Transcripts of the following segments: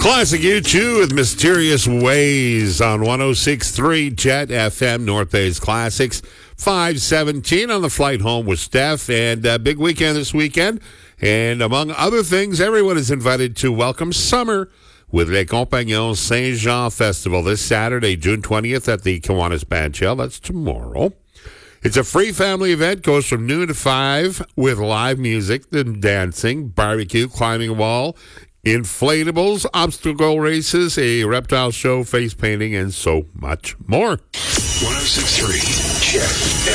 Classic U2 with Mysterious Ways on 106.3 Jet FM, North Bay's Classics. 5:17 on the flight home with Steph, and big weekend this weekend. And among other things, everyone is invited to welcome summer with Les Compagnons Saint-Jean Festival this Saturday, June 20th at the Kiwanis Band Shell. That's tomorrow. It's a free family event, goes from noon to 5 with live music and dancing, barbecue, climbing a wall, inflatables, obstacle races, a reptile show, face painting, and so much more. 106.3 Jet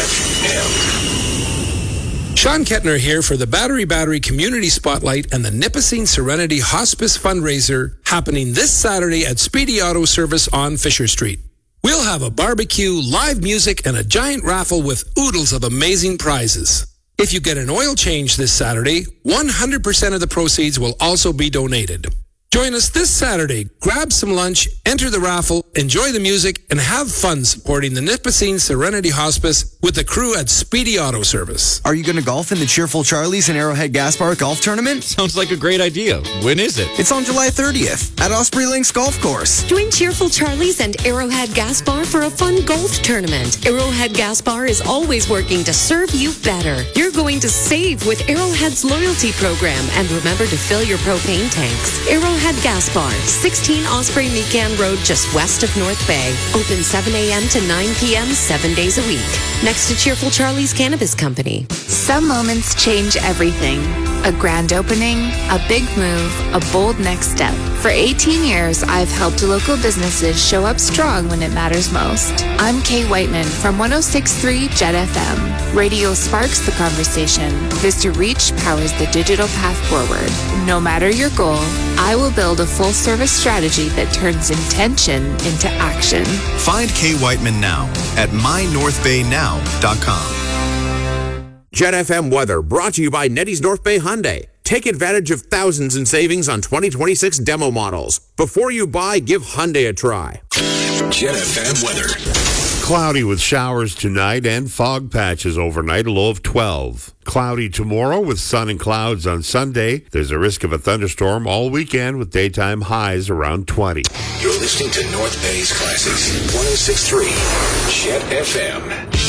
FM. Sean Kettner here for the Battery Community Spotlight and the Nipissing Serenity Hospice Fundraiser happening this Saturday at Speedy Auto Service on Fisher Street. We'll have a barbecue, live music, and a giant raffle with oodles of amazing prizes. If you get an oil change this Saturday, 100% of the proceeds will also be donated. Join us this Saturday. Grab some lunch, enter the raffle, enjoy the music, and have fun supporting the Nipissing Serenity Hospice with the crew at Speedy Auto Service. Are you going to golf in the Cheerful Charlies and Arrowhead Gas Bar Golf Tournament? Sounds like a great idea. When is it? It's on July 30th at Osprey Links Golf Course. Join Cheerful Charlies and Arrowhead Gas Bar for a fun golf tournament. Arrowhead Gas Bar is always working to serve you better. You're going to save with Arrowhead's loyalty program, and remember to fill your propane tanks. Arrowhead Gas Bar, 16 Osprey Mecan Road, just west of North Bay. Open 7 a.m. to 9 p.m. 7 days a week. Next to Cheerful Charlie's Cannabis Company. Some moments change everything. A grand opening, a big move, a bold next step. For 18 years, I've helped local businesses show up strong when it matters most. I'm Kay Whiteman from 106.3 Jet FM. Radio sparks the conversation. Vista Reach powers the digital path forward. No matter your goal, I will build a full-service strategy that turns intention into action. Find Kay Whiteman now at mynorthbaynow.com. Jet FM weather brought to you by Nettie's North Bay Hyundai. Take advantage of thousands in savings on 2026 demo models. Before you buy, give Hyundai a try. Jet FM weather. Cloudy with showers tonight and fog patches overnight, a low of 12. Cloudy tomorrow with sun and clouds on Sunday. There's a risk of a thunderstorm all weekend with daytime highs around 20. You're listening to North Bay's Classics. 106.3 Jet FM.